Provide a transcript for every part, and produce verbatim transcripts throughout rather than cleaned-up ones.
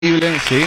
Sí,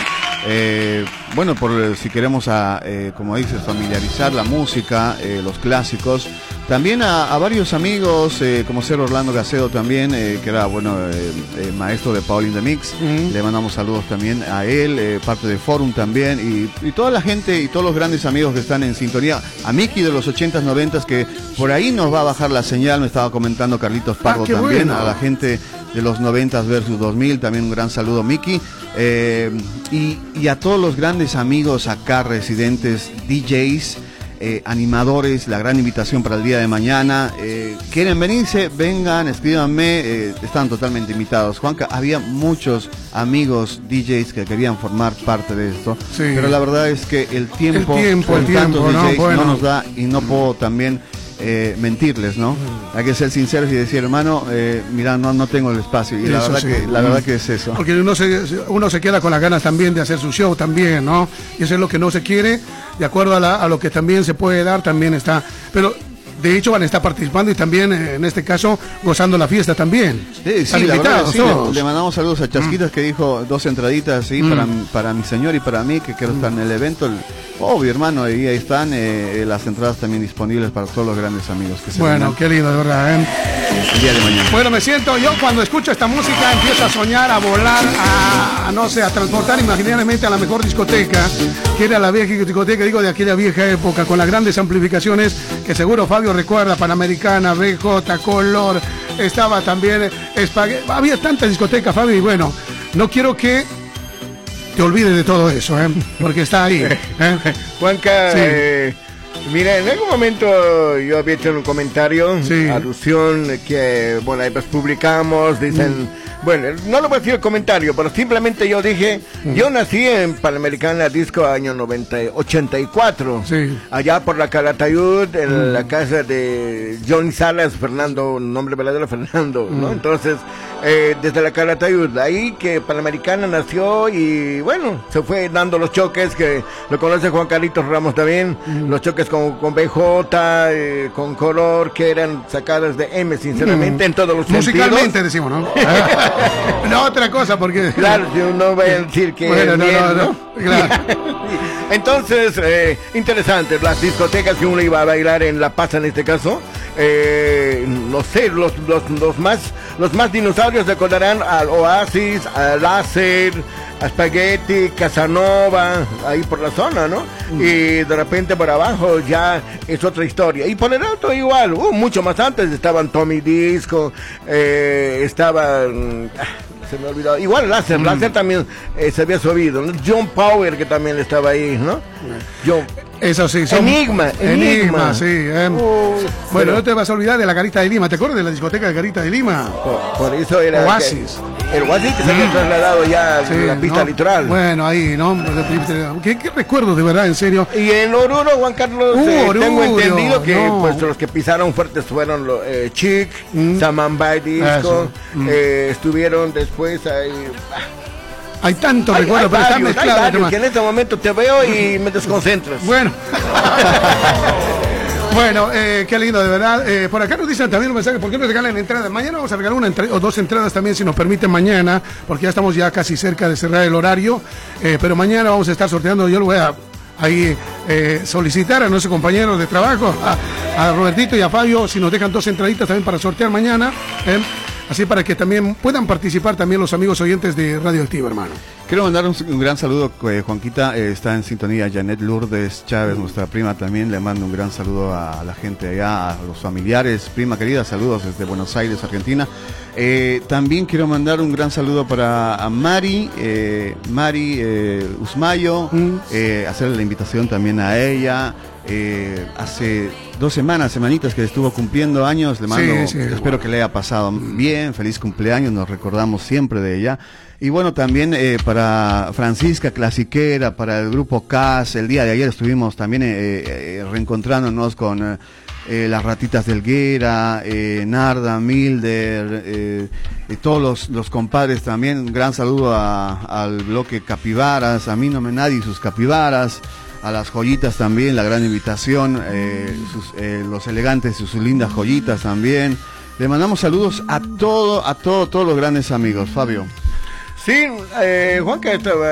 eh, bueno, por si queremos, a, eh, como dices, familiarizar la música, eh, los clásicos, también a, a varios amigos, eh, como ser Orlando Gacedo también, eh, que era, bueno, eh, eh, maestro de Paul in the Mix, uh-huh. Le mandamos saludos también a él, eh, parte de Forum también, y, y toda la gente y todos los grandes amigos que están en sintonía, a Miki de los ochentas, noventas, que por ahí nos va a bajar la señal, me estaba comentando Carlitos Pardo ah, también, bueno. A la gente de los noventas versus dos mil, también un gran saludo, Miki. Eh, y, y a todos los grandes amigos acá residentes, D Js, eh, animadores, la gran invitación para el día de mañana. Eh, quieren venirse, vengan, escríbanme, eh, están totalmente invitados. Juanca, había muchos amigos D Js que querían formar parte de esto, sí. Pero la verdad es que el tiempo, el tiempo, el tiempo ¿no? D Js bueno. no nos da, y no puedo también Eh, mentirles, ¿no? Mm. Hay que ser sinceros y decir, hermano, eh, mira, no, no tengo el espacio. Y eso la verdad, sí. que, la verdad mm. que es eso. Porque uno se, uno se queda con las ganas también de hacer su show también, ¿no? Y eso es lo que no se quiere, de acuerdo a, la, a lo que también se puede dar, también está. Pero de hecho van a estar participando y también, eh, en este caso, gozando la fiesta también. Sí, sí, la verdad, sí, le, le mandamos saludos a Chasquitas, mm. que dijo dos entraditas, sí, mm. para, para mi señor y para mí, que quiero mm. estar en el evento. El, obvio, hermano, y ahí están eh, las entradas también disponibles para todos los grandes amigos que se Bueno, vengan. Qué lindo, de verdad, ¿eh? El día de mañana. Bueno, me siento, yo cuando escucho esta música empiezo a soñar, a volar, a, a no sé, a transportar imaginariamente a la mejor discoteca, que era la vieja discoteca, digo, de aquella vieja época, con las grandes amplificaciones que seguro Fabio recuerda, Panamericana, B J, Color, estaba también Espagueti, había tantas discotecas, Fabio, y bueno, no quiero que te olvides de todo eso, ¿eh? Porque está ahí, ¿eh? Juanca, sí. eh, mira, en algún momento yo había hecho un comentario, sí. alusión, que, bueno, ahí pues publicamos, dicen, mm. bueno, no lo voy a decir el comentario, pero simplemente yo dije, mm. yo nací en Panamericana Disco año noventa, ochenta y cuatro, sí. allá por la Calatayud, en mm. la casa de Johnny Salas, Fernando, nombre verdadero Fernando, mm. ¿no? Entonces, eh, desde la Calatayud, ahí que Panamericana nació y bueno, se fue dando los choques, que lo conoce Juan Carlitos Ramos también, mm. los choques con, con B J, eh, con Color, que eran sacadas de M, sinceramente, mm. en todos los musicalmente sentidos. Decimos, ¿no? No, otra cosa, porque... Claro, yo no voy a decir que... Bueno, no, bien, no, no, claro. Entonces, eh, interesante, las discotecas que uno iba a bailar en La Paz en este caso, eh, no sé, los, los, los más los más dinosaurios recordarán al Oasis, al Láser, a Spaghetti, Casanova, ahí por la zona, ¿no? Mm. Y de repente por abajo ya es otra historia. Y por el alto igual, uh, mucho más antes estaban Tommy Disco, eh, estaban... se me olvidó, igual Láser, mm. Láser también eh, se había subido, ¿no? John Power, que también estaba ahí, ¿no? Mm. John... Eso sí, son... Enigma, Enigma, Enigma, sí. Eh. Uh, bueno, pero... no te vas a olvidar de la Garita de Lima, ¿te acuerdas de la discoteca de Garita de Lima? Por, por eso era... Oasis. Que, el Oasis que se había trasladado ya a sí, la pista ¿no? litoral. Bueno, ahí, ¿no? ¿Qué, qué recuerdo, de verdad, en serio? Y en Oruro, Juan Carlos, uh, eh, Oruro, tengo entendido que no. pues los que pisaron fuertes fueron los eh, Chic, mm. Samambay Disco, mm. eh, estuvieron después ahí... Hay tanto hay, recuerdo, hay pero varios, están mezclados. Varios, que en este momento te veo y me desconcentras. Bueno. Bueno, eh, qué lindo, de verdad. Eh, por acá nos dicen también un mensaje, ¿por qué nos regalan entradas? Mañana vamos a regalar una entre- o dos entradas también, si nos permiten mañana, porque ya estamos ya casi cerca de cerrar el horario. Eh, pero mañana vamos a estar sorteando, yo lo voy a ahí eh, solicitar a nuestros compañeros de trabajo, a, a Robertito y a Fabio, si nos dejan dos entraditas también para sortear mañana. Eh. Así para que también puedan participar también los amigos oyentes de Radioactivo, hermano. Quiero mandar un, un gran saludo, eh, Juanquita, eh, está en sintonía Janet Lourdes Chávez, nuestra prima también, le mando un gran saludo a la gente allá, a los familiares, prima querida, saludos desde Buenos Aires, Argentina. Eh, también quiero mandar un gran saludo para a Mari, eh, Mari eh, Usmayo, mm. eh, hacerle la invitación también a ella. Eh, hace dos semanas, semanitas que estuvo cumpliendo años, le mando, sí, sí, espero bueno. que le haya pasado bien, feliz cumpleaños, nos recordamos siempre de ella. Y bueno, también eh, para Francisca Clasiquera, para el grupo C A S, el día de ayer estuvimos también eh, eh, reencontrándonos con eh, las ratitas de Helguera, eh, Narda, Milder, eh, y todos los, los compadres también, un gran saludo a, al bloque Capibaras, a mí no me nadie sus Capibaras. A las joyitas también, la gran invitación, eh, sus, eh, los elegantes y sus lindas joyitas también. Le mandamos saludos a todo, a todo, todos los grandes amigos, Fabio. Sí, eh, Juan, que estaba